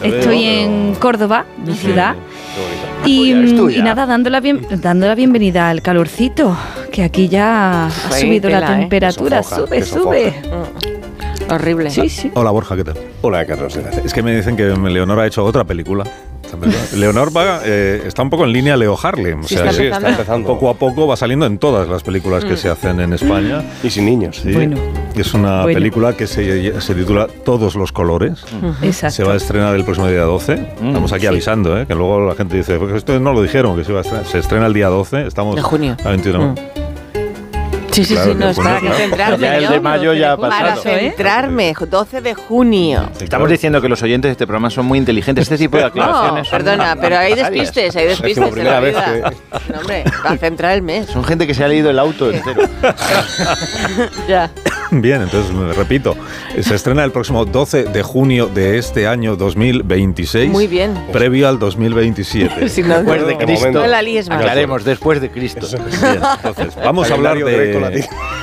Estoy en Córdoba, mi ciudad. Y nada, dando la bienvenida al calorcito, que aquí ya ha subido la temperatura. Sube. Horrible. Sí. Hola, Borja, ¿qué tal? Hola, Carlos. Es que me dicen que Leonor ha hecho otra película. Leonor está un poco en línea Leo Harlem. O sea, está empezando. Poco a poco va saliendo en todas las películas que se hacen en España. Y sin niños. Sí. Bueno. Es una película que se titula Todos los colores. Exacto. Se va a estrenar el próximo día 12. Estamos aquí avisando, que luego la gente dice, porque esto no lo dijeron, que se iba a estrenar. Se estrena el día 12. Estamos de junio. A 21. Sí, no, es para centrarme. Ya el de mayo ya ha pasado. Para centrarme, 12 de junio. Estamos diciendo que los oyentes de este programa son muy inteligentes. Este tipo de aclaraciones. No, perdona, pero hay despistes en la vida. No, hombre, para centrar el mes. Son gente que se ha leído el auto entero. Ya. Bien, entonces me repito, se estrena el próximo 12 de junio de este año 2026. Muy bien. Previo al 2027. Si no, después de Cristo. No la líes más. Aclaremos, después de Cristo. Bien, entonces, vamos a hablar de...